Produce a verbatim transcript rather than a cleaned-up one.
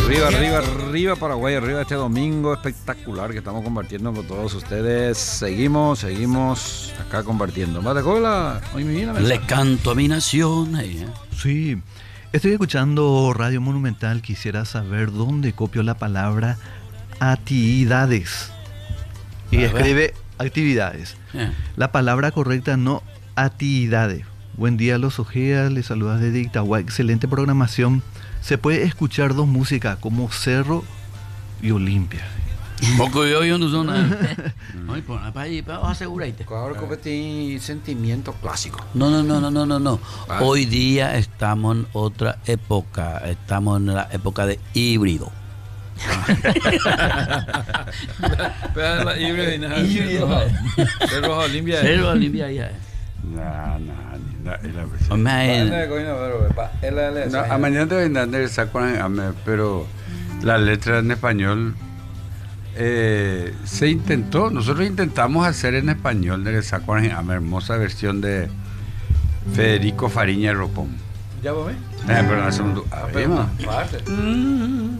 Arriba, arriba, arriba Paraguay, arriba este domingo espectacular que estamos compartiendo con todos ustedes. Seguimos, seguimos acá compartiendo. ¿Vas de cola? Hoy mi vida, Le canto a mi nación. ¿eh? Sí, estoy escuchando Radio Monumental. Quisiera saber dónde copio la palabra actividades. Y A escribe ver. actividades. Eh. La palabra correcta no actividades. Buen día, los Ojea, les saludas desde Itagua. Excelente programación. Se puede escuchar dos músicas como Cerro y Olimpia. Poco yo yo no son nada. Ay, por para ahí, para asegurarte. Ahora compartí sentimiento clásico. No, no, no, no, no, no, no. Vale. Hoy día estamos en otra época. Estamos en la época de híbrido. La híbrida y nada. Híbrido. Cerro Olimpia. Cero Olimpia ya. No, no, la, la versión. Hombre, No, a mañana te vendrán de saco, pero la letra en español eh, se intentó, nosotros intentamos hacer en español de saco, una hermosa versión de Federico Fariña Ropón. ¿Ya vos ves? Eh, pero no hacemos. A ver, ma. Parte.